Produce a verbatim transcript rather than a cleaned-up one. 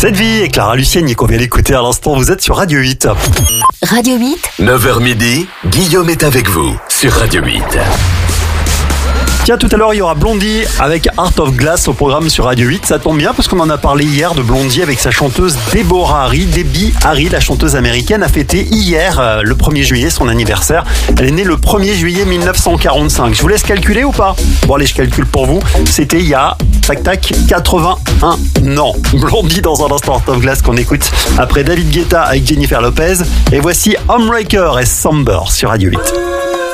Cette vie et Clara Luciani qu'on vient d'écouter à l'instant, vous êtes sur Radio huit. Radio huit. neuf heures midi, Guillaume est avec vous sur Radio huit. Tiens, tout à l'heure, il y aura Blondie avec Heart of Glass au programme sur Radio huit. Ça tombe bien parce qu'on en a parlé hier de Blondie avec sa chanteuse Deborah Harry. Debbie Harry, la chanteuse américaine, a fêté hier, euh, le premier juillet, son anniversaire. Elle est née le premier juillet mille neuf cent quarante-cinq. Je vous laisse calculer ou pas? Bon, allez, je calcule pour vous. C'était il y a, tac tac, quatre-vingt-un ans. Blondie dans un instant, Heart of Glass qu'on écoute après David Guetta avec Jennifer Lopez. Et voici Homebreaker et Somber sur Radio huit.